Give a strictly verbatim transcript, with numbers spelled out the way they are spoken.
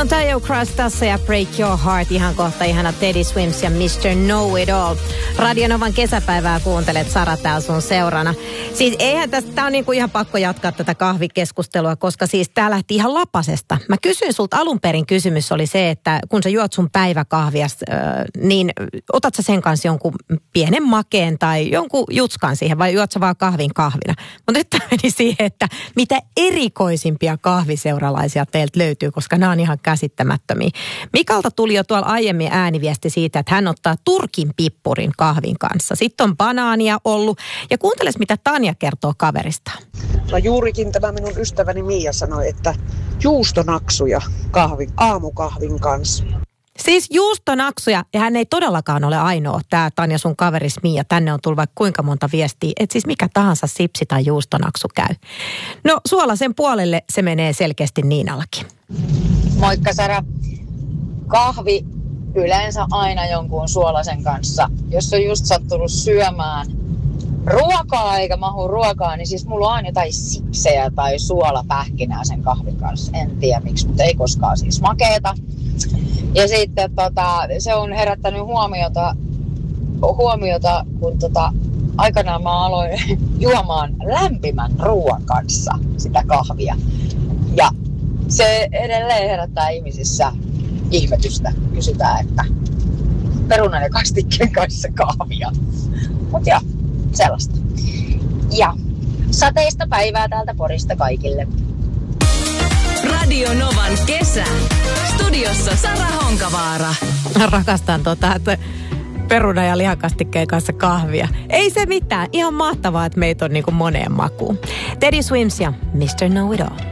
on Tayo Crust tässä ja Break Your Heart. Ihan kohta ihana Teddy Swims ja mister Know It All. Radionovan kesäpäivää kuuntelet, Sara täällä sun seurana. Siis eihän tästä, tää on niinku ihan pakko jatkaa tätä kahvikeskustelua, koska siis tää lähti ihan lapasesta. Mä kysyin sulta alun perin, kysymys oli se, että kun sä juot sun päiväkahvias, äh, niin otat sä sen kanssa jonkun pienen makeen tai jonkun jutskan siihen vai juot sä vaan kahvin kahvina? Mutta nyt tämä meni siihen, että mitä erikoisimpia kahviseuralaisia teiltä löytyy, koska nämä on ihan käsittämättömiä. Mikalta tuli jo tuolla aiemmin ääniviesti siitä, että hän ottaa turkin pippurin kahvin kanssa. Sitten on banaania ollut. Ja kuunteles, mitä Tanja kertoo kaveristaan. No juurikin tämä minun ystäväni Miia sanoi, että juustonaksuja kahvin, aamukahvin kanssa. Siis juustonaksuja, ja hän ei todellakaan ole ainoa, tämä Tanja sun kaveris Miia. Tänne on tullut vaikka kuinka monta viestiä, että siis mikä tahansa sipsi tai juustonaksu käy. No suolaisen puolelle se menee selkeästi Niinallakin. Moikka Sara. Kahvi yleensä aina jonkun suolaisen kanssa. Jos on just sattunut syömään ruokaa eikä mahu ruokaa, niin siis mulla on aina jotain sipsejä tai suolapähkinää sen kahvin kanssa. En tiedä miksi, mutta ei koskaan siis makeeta. Ja sitten tota, se on herättänyt huomiota, huomiota kun tota, aikanaan mä aloin juomaan lämpimän ruoan kanssa sitä kahvia. Ja se edelleen herättää ihmisissä ihmetystä. Kysytään, että perunan ja kastikkeen kanssa kahvia. Mut joo, sellaista. Ja sateista päivää täältä Porista kaikille. Radio Novan kesä. Studiossa Sara Honkavaara. Rakastan tota, että peruna- ja lihakastikkeen kanssa kahvia. Ei se mitään. Ihan mahtavaa, että meitä on niin kuin moneen makuun. Teddy Swims ja mister Know It All.